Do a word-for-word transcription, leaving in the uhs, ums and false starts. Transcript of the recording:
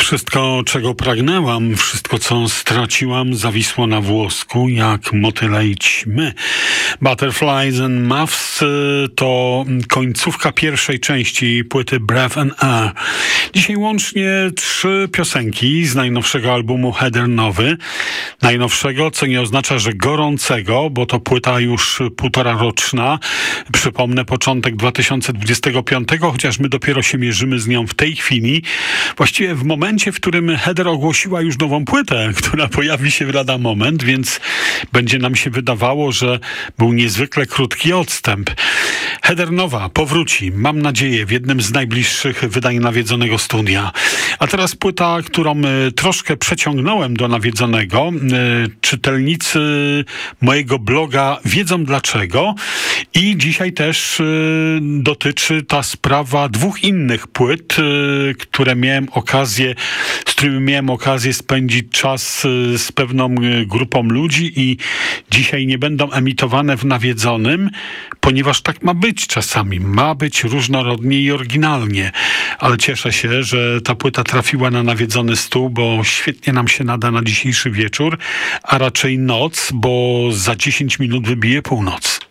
Wszystko, czego pragnęłam, wszystko, co straciłam, zawisło na włosku, jak motyle i ćmy. Butterflies and Muffs to końcówka pierwszej części płyty Breath and Air. Dzisiaj łącznie trzy piosenki z najnowszego albumu Heather Nowy. Najnowszego, co nie oznacza, że gorącego, bo to płyta już półtora roczna. Przypomnę, początek dwa tysiące dwudziestego piątego, chociaż my dopiero się mierzymy z nią w tej chwili. Właściwie w momencie, w którym Heather ogłosiła już nową płytę, która pojawi się lada moment, więc będzie nam się wydawało, że był niezwykle krótki odstęp. Heather Nowa powróci, mam nadzieję, w jednym z najbliższych wydań Nawiedzonego Studia. A teraz płyta, którą troszkę przeciągnąłem do Nawiedzonego. Czytelnicy mojego bloga wiedzą dlaczego. I dzisiaj też dotyczy ta sprawa dwóch innych płyt, które miałem okazję, z którymi miałem okazję spędzić czas z pewną grupą ludzi i dzisiaj nie będą emitowane w Nawiedzonym, ponieważ tak ma być czasami. Ma być różnorodnie i oryginalnie. Ale cieszę się, że ta płyta trafiła na Nawiedzony Stół, bo świetnie nam się nada na dzisiejszy wieczór, a raczej noc, bo za dziesięć minut wybije północ.